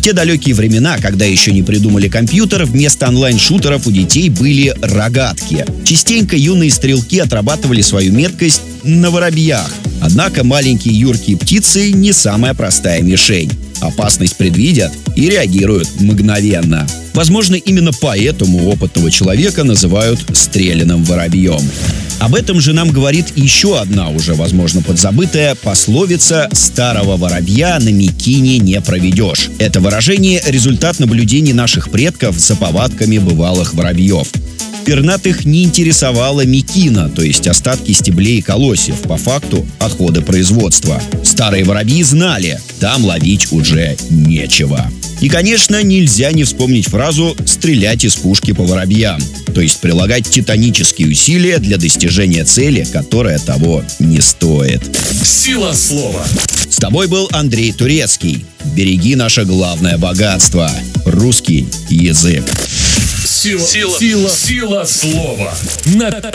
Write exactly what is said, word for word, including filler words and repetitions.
те далекие времена, когда еще не придумали компьютер, вместо онлайн-шутеров у детей были рогатки. Частенько юные стрелки отрабатывали свою меткость на воробьях. Однако маленькие юркие птицы не самая простая мишень. Опасность предвидят и реагируют мгновенно. Возможно, именно поэтому опытного человека называют стреляным воробьем. Об этом же нам говорит еще одна, уже, возможно, подзабытая пословица «старого воробья на мекине не проведешь». Это выражение – результат наблюдений наших предков за повадками бывалых воробьев. Пернатых не интересовала мекина, то есть остатки стеблей и колосьев, по факту отходы производства. Старые воробьи знали – там ловить уже нечего. И, конечно, нельзя не вспомнить фразу «стрелять из пушки по воробьям», то есть прилагать титанические усилия для достижения цели, которая того не стоит. Сила слова. С тобой был Андрей Турецкий. Береги наше главное богатство – русский язык. Сила, сила, сила слова. На